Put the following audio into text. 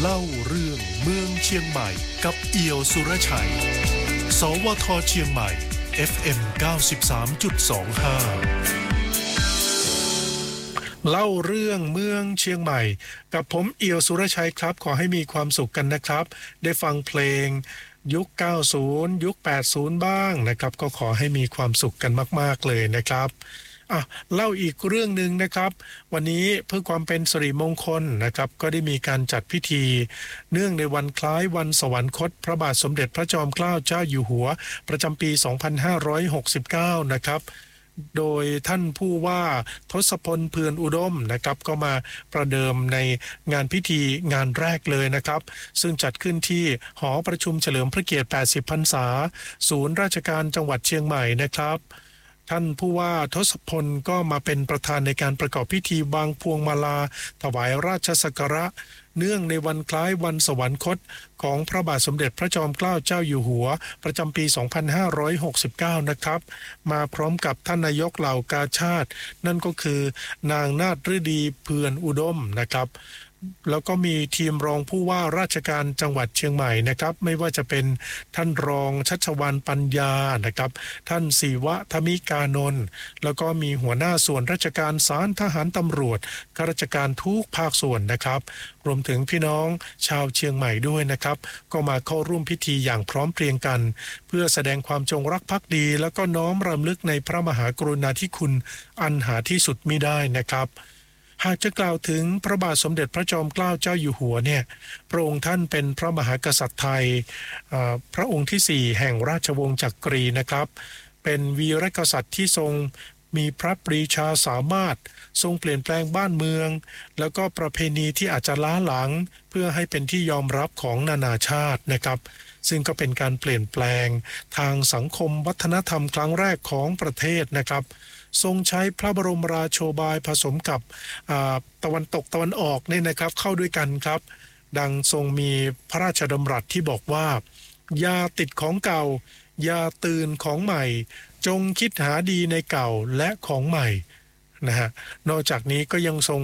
เล่าเรื่องเมืองเชียงใหม่กับเอี่ยวสุรชัยสวทเชียงใหม่ FM 93.25เล่าเรื่องเมืองเชียงใหม่กับผมเอี่ยวสุรชัยครับขอให้มีความสุขกันนะครับได้ฟังเพลงยุค90ยุค80บ้างนะครับก็ขอให้มีความสุขกันมากๆเลยนะครับเล่าอีกเรื่องนึงนะครับวันนี้เพื่อความเป็นสิริมงคลนะครับก็ได้มีการจัดพิธีเนื่องในวันคล้ายวันสวรรคตพระบาทสมเด็จพระจอมเกล้าเจ้าอยู่หัวประจำปี2569นะครับโดยท่านผู้ว่าทศพลเพือนอุดมนะครับก็มาประเดิมในงานพิธีงานแรกเลยนะครับซึ่งจัดขึ้นที่หอประชุมเฉลิมพระเกียรติ80พรรษาศูนย์ราชการจังหวัดเชียงใหม่นะครับท่านผู้ว่าทศพลก็มาเป็นประธานในการประกอบพิธีวางพวงมาลาถวายราชสักการะเนื่องในวันคล้ายวันสวรรคตของพระบาทสมเด็จพระจอมเกล้าเจ้าอยู่หัวประจำปี2569นะครับมาพร้อมกับท่านนายกเหล่ากาชาดนั่นก็คือนางนาถฤดีเพือนอุดมนะครับแล้วก็มีทีมรองผู้ว่าราชการจังหวัดเชียงใหม่นะครับไม่ว่าจะเป็นท่านรองชัชวาลปัญญานะครับท่านศิวะธมิกานนท์แล้วก็มีหัวหน้าส่วนราชการศาลทหารตำรวจข้าราชการทุกภาคส่วนนะครับรวมถึงพี่น้องชาวเชียงใหม่ด้วยนะครับก็มาเข้าร่วมพิธีอย่างพร้อมเพรียงกันเพื่อแสดงความจงรักภักดีแล้วก็น้อมรำลึกในพระมหากรุณาธิคุณอันหาที่สุดมิได้นะครับหากจะกล่าวถึงพระบาทสมเด็จพระจอมเกล้าเจ้าอยู่หัวเนี่ยพระองค์ท่านเป็นพระมหากษัตริย์ไทยพระองค์ที่4แห่งราชวงศ์จักรีนะครับเป็นวีรกษัตริย์ที่ทรงมีพระปรีชาสามารถทรงเปลี่ยนแปลงบ้านเมืองแล้วก็ประเพณีที่อาจจะล้าหลังเพื่อให้เป็นที่ยอมรับของนานาชาตินะครับซึ่งก็เป็นการเปลี่ยนแปลงทางสังคมวัฒนธรรมครั้งแรกของประเทศนะครับทรงใช้พระบรมราโชบายผสมกับตะวันตกตะวันออกเนี่ยนะครับเข้าด้วยกันครับดังทรงมีพระราชดำรัสที่บอกว่าอย่าติดของเก่าอย่าตื่นของใหม่จงคิดหาดีในเก่าและของใหม่นะฮะนอกจากนี้ก็ยังทรง